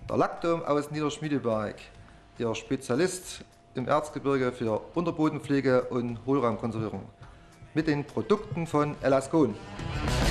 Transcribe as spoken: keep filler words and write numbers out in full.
Der Lactom aus Niederschmiedeberg, Ihr Spezialist im Erzgebirge für Unterbodenpflege und Hohlraumkonservierung mit den Produkten von Elascon.